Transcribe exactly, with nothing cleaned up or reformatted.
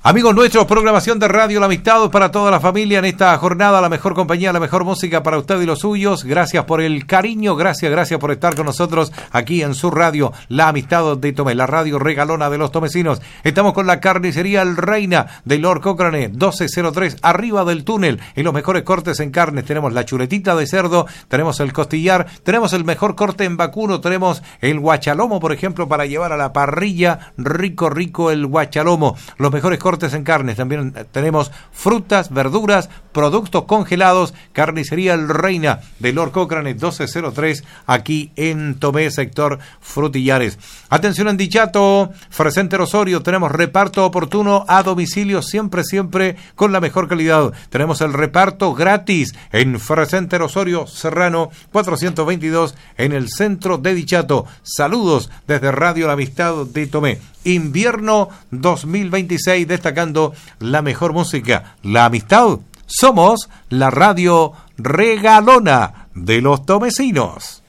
Amigos nuestros, programación de Radio La Amistad para toda la familia en esta jornada, la mejor compañía, la mejor música para usted y los suyos. Gracias por el cariño, gracias, gracias por estar con nosotros aquí en su radio, La Amistad de Tomé, la radio regalona de los tomecinos. Estamos con la carnicería El Reina de Lord Cochrane, doce cero tres, arriba del túnel, en los mejores cortes en carnes. Tenemos la chuletita de cerdo, tenemos el costillar, tenemos el mejor corte en vacuno, tenemos el guachalomo, por ejemplo, para llevar a la parrilla, rico, rico el guachalomo. Los mejores cortes en carnes, también tenemos frutas, verduras, productos congelados. Carnicería El Reina de Lord Cochrane, doce cero tres, aquí en Tomé, sector Frutillares. Atención en Dichato, Frecenter Osorio, tenemos reparto oportuno a domicilio, siempre, siempre con la mejor calidad. Tenemos el reparto gratis en Frecenter Osorio Serrano cuatrocientos veintidós, en el centro de Dichato. Saludos desde Radio La Amistad de Tomé. Invierno dos mil veintiséis, destacando la mejor música, La Amistad. Somos la radio regalona de los tomecinos.